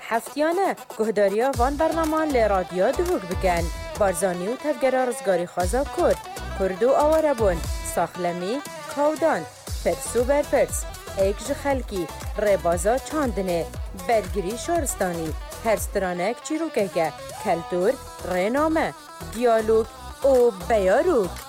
هفتیانه گهداریا وان برنامان لی رادیو دوگ بگن بارزانی و تفگرا رزگاری خوازا کرد و آواربون ساخلمی کودان فرسو برپرس ایکج خلکی ربازا چاندنه برگری شورستانی هرسترانک چیروکه کلتور رنامه دیالوگ و بیاروک